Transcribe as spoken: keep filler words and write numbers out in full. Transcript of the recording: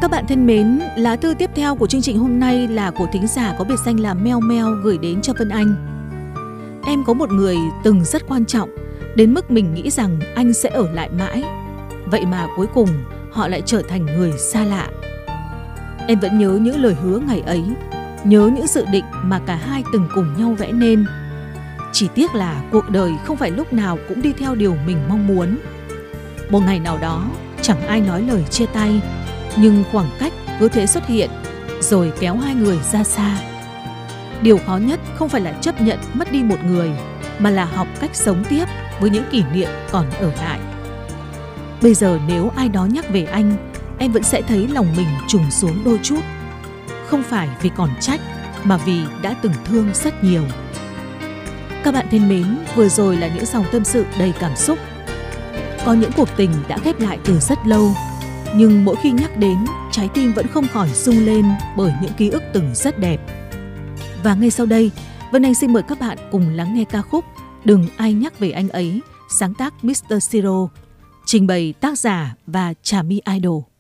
Các bạn thân mến, lá thư tiếp theo của chương trình hôm nay là của thính giả có biệt danh là Meo Meo gửi đến cho Vân Anh. Em có một người từng rất quan trọng, đến mức mình nghĩ rằng anh sẽ ở lại mãi. Vậy mà cuối cùng họ lại trở thành người xa lạ. Em vẫn nhớ những lời hứa ngày ấy, nhớ những dự định mà cả hai từng cùng nhau vẽ nên. Chỉ tiếc là cuộc đời không phải lúc nào cũng đi theo điều mình mong muốn. Một ngày nào đó, chẳng ai nói lời chia tay, nhưng khoảng cách cứ thế xuất hiện, rồi kéo hai người ra xa. Điều khó nhất không phải là chấp nhận mất đi một người, mà là học cách sống tiếp với những kỷ niệm còn ở lại. Bây giờ nếu ai đó nhắc về anh, em vẫn sẽ thấy lòng mình trùng xuống đôi chút. Không phải vì còn trách, mà vì đã từng thương rất nhiều. Các bạn thân mến, vừa rồi là những dòng tâm sự đầy cảm xúc. Có những cuộc tình đã khép lại từ rất lâu, nhưng mỗi khi nhắc đến, trái tim vẫn không khỏi rung lên bởi những ký ức từng rất đẹp. Và ngay sau đây, Vân Anh xin mời các bạn cùng lắng nghe ca khúc Đừng Ai Nhắc Về Anh Ấy, sáng tác mít tơ Siro, trình bày tác giả và Trà My Idol.